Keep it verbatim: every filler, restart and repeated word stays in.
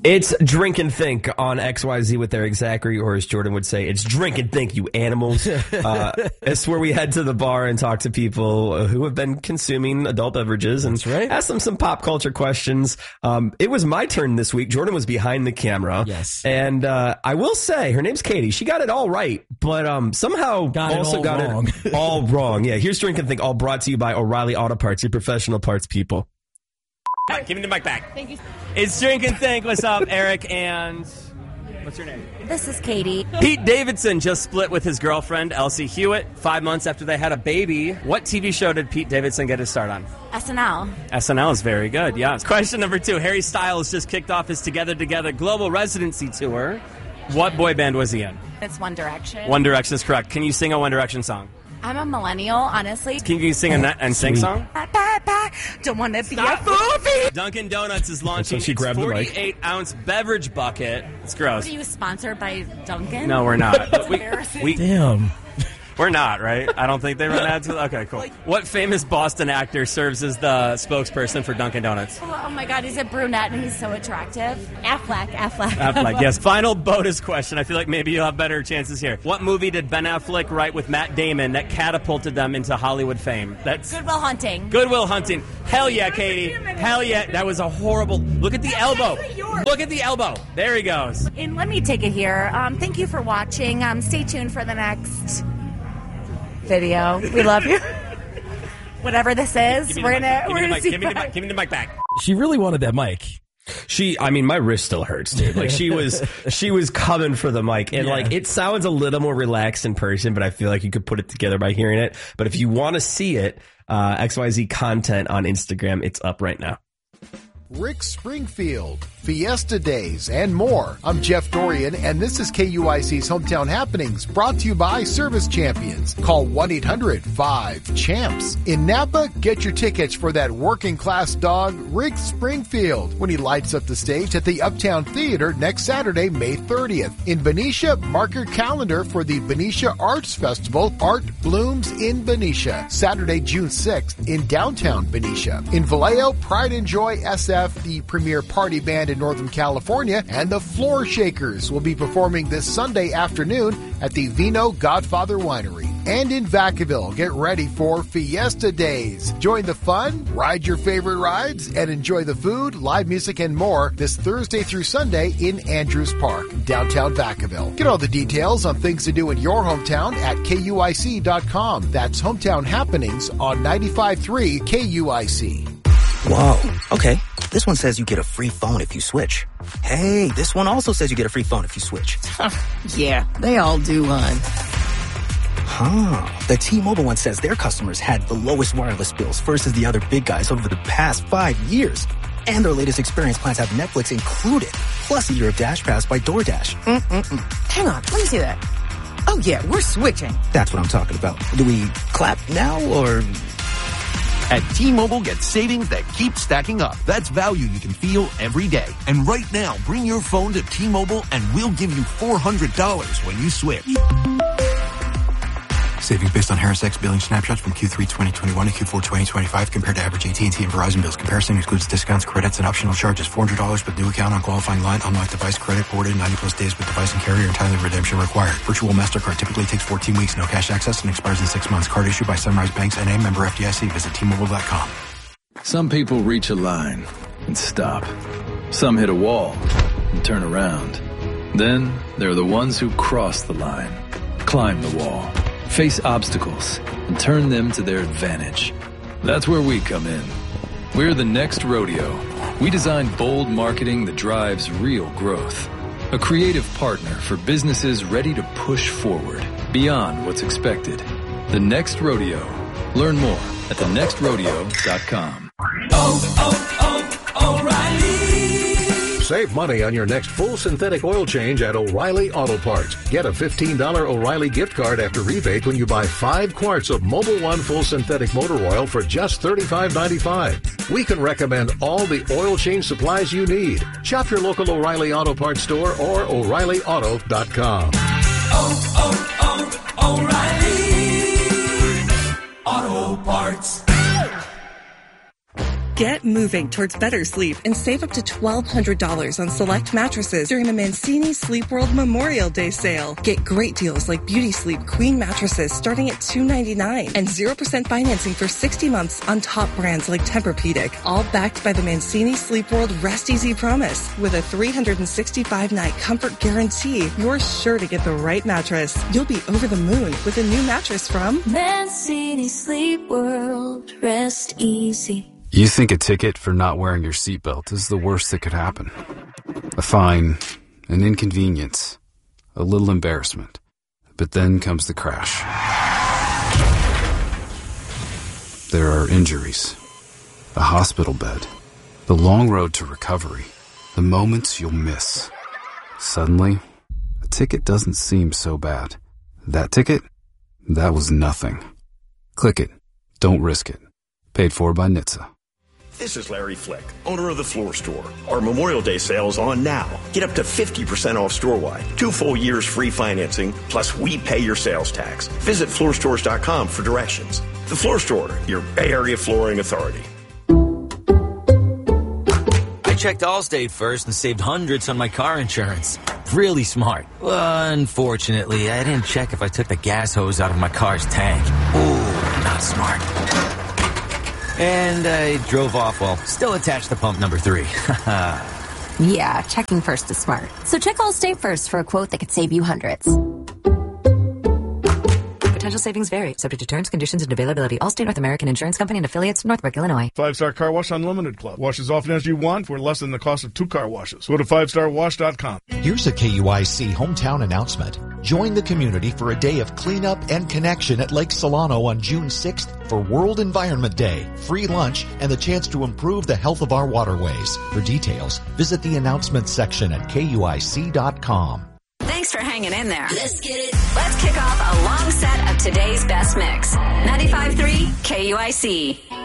It's Drink and Think on X Y Z with Eric Zachary, or as Jordan would say, it's Drink and Think, you animals. Uh, it's where we head to the bar and talk to people who have been consuming adult beverages and That's right. ask them some pop culture questions. Um, it was my turn this week. Jordan was behind the camera. Yes. And uh, I will say, her name's Katie. She got it all right, but um, somehow got also it all got wrong. it all wrong. Yeah, here's Drink and Think, all brought to you by O'Reilly Auto Parts, your professional parts people. Right, give me the mic back. Thank you. It's Drink and Think. What's up, Eric? And what's your name? This is Katie. Pete Davidson just split with his girlfriend, Elsie Hewitt, five months after they had a baby. What T V show did Pete Davidson get his start on? S N L. S N L is very good, yeah. Question number two. Harry Styles just kicked off his Together Together global residency tour. What boy band was he in? It's One Direction. One Direction is correct. Can you sing a One Direction song? I'm a millennial, honestly. Can you sing a net and sing song? Bye, bye, bye. Don't want to be a movie. Dunkin' Donuts is launching she its grabbed the mic. forty-eight ounce beverage bucket. It's gross. Are you sponsored by Dunkin'? No, we're not. That's we, embarrassing. we, Damn. We're not, right? I don't think they run ads. With, okay, cool. What famous Boston actor serves as the spokesperson for Dunkin' Donuts? Oh my God, he's a brunette and he's so attractive. Affleck, Affleck. Affleck, yes. Final bonus question. I feel like maybe you'll have better chances here. What movie did Ben Affleck write with Matt Damon that catapulted them into Hollywood fame? That's Good Will Hunting. Good Will Hunting. Hell yeah, Katie. Hell yeah. That was a horrible... Look at the elbow. Look at the elbow. There he goes. And let me take it here. Um, thank you for watching. Um, stay tuned for the next video. We love you. Whatever this is, Give me we're the gonna mic. Give me we're the gonna mic. see. Give me the that. mic. Give me the mic back. She really wanted that mic. She, I mean, my wrist still hurts, dude. Like she was, she was coming for the mic, and Yeah. like it sounds a little more relaxed in person, but I feel like you could put it together by hearing it. But if you want to see it, uh, X Y Z content on Instagram, it's up right now. Rick Springfield, Fiesta Days, and more. I'm Jeff Dorian, and this is K U I C's Hometown Happenings, brought to you by Service Champions. Call one eight hundred five champs. In Napa, get your tickets for that working-class dog, Rick Springfield, when he lights up the stage at the Uptown Theater next Saturday, May thirtieth. In Benicia, mark your calendar for the Benicia Arts Festival, Art Blooms in Benicia, Saturday, June sixth, in downtown Benicia. In Vallejo, Pride and Joy S F, the premier party band in Northern California, and the Floor Shakers will be performing this Sunday afternoon at the Vino Godfather Winery. And in Vacaville, get ready for Fiesta Days. Join the fun, ride your favorite rides, and enjoy the food, live music, and more this Thursday through Sunday in Andrews Park, downtown Vacaville. Get all the details on things to do in your hometown at K U I C dot com. That's Hometown Happenings on ninety-five point three K U I C. Whoa, okay. This one says you get a free phone if you switch. Hey, this one also says you get a free phone if you switch. Yeah, they all do, hon. Huh. The T-Mobile one says their customers had the lowest wireless bills versus the other big guys over the past five years. And their latest experience plans have Netflix included, plus a year of Dash Pass by DoorDash. Mm-mm-mm. Hang on, let me see that. Oh, yeah, we're switching. That's what I'm talking about. Do we clap now, or... At T-Mobile, get savings that keep stacking up. That's value you can feel every day. And right now, bring your phone to T-Mobile and we'll give you four hundred dollars when you switch. Savings based on Harris X billing snapshots from Q three twenty twenty-one to Q four twenty twenty-five compared to average A T and T and Verizon bills. Comparison excludes discounts, credits, and optional charges. four hundred dollars with new account on qualifying line. Unlocked device credit forwarded ninety plus days with device and carrier, and timely redemption required. Virtual MasterCard typically takes fourteen weeks. No cash access and expires in six months. Card issued by Sunrise Banks N A, member F D I C. Visit T Mobile dot com. Some people reach a line and stop. Some hit a wall and turn around. Then there are the ones who cross the line, climb the wall, face obstacles, and turn them to their advantage. That's where we come in. We're the Next Rodeo. We design bold marketing that drives real growth. A creative partner for businesses ready to push forward, beyond what's expected. The Next Rodeo. Learn more at the next rodeo dot com. Oh, oh, oh, O'Reilly. Save money on your next full synthetic oil change at O'Reilly Auto Parts. Get a fifteen dollars O'Reilly gift card after rebate when you buy five quarts of Mobil One full synthetic motor oil for just thirty-five ninety-five. We can recommend all the oil change supplies you need. Shop your local O'Reilly Auto Parts store or O'Reilly Auto dot com. Oh, oh, oh, O'Reilly Auto Parts. Get moving towards better sleep and save up to twelve hundred dollars on select mattresses during the Mancini Sleep World Memorial Day sale. Get great deals like Beauty Sleep Queen mattresses starting at two hundred ninety-nine dollars and zero percent financing for sixty months on top brands like Tempur-Pedic. All backed by the Mancini Sleep World Rest Easy Promise. With a three hundred sixty-five night comfort guarantee, you're sure to get the right mattress. You'll be over the moon with a new mattress from Mancini Sleep World. Rest easy. You think a ticket for not wearing your seatbelt is the worst that could happen. A fine, an inconvenience, a little embarrassment. But then comes the crash. There are injuries, a hospital bed, the long road to recovery, the moments you'll miss. Suddenly, a ticket doesn't seem so bad. That ticket? That was nothing. Click it. Don't risk it. Paid for by N H T S A. This is Larry Flick, owner of The Floor Store. Our Memorial Day sale is on now. Get up to fifty percent off store-wide. Two full years free financing, plus we pay your sales tax. Visit floor stores dot com for directions. The Floor Store, your Bay Area flooring authority. I checked Allstate first and saved hundreds on my car insurance. Really smart. Unfortunately, I didn't check if I took the gas hose out of my car's tank. Ooh, not smart. And I drove off while still attached to pump number three. Yeah, checking first is smart. So check Allstate first for a quote that could save you hundreds. Potential savings vary, subject to terms, conditions, and availability. Allstate North American Insurance Company and affiliates, Northbrook, Illinois. Five Star Car Wash Unlimited Club. Wash as often as you want for less than the cost of two car washes. Go to five star wash dot com. Here's a K U I C hometown announcement. Join the community for a day of cleanup and connection at Lake Solano on June sixth for World Environment Day, free lunch, and the chance to improve the health of our waterways. For details, visit the announcements section at K U I C dot com. Thanks for hanging in there. Let's get it. Let's kick off a long set of today's best mix. ninety-five point three K U I C.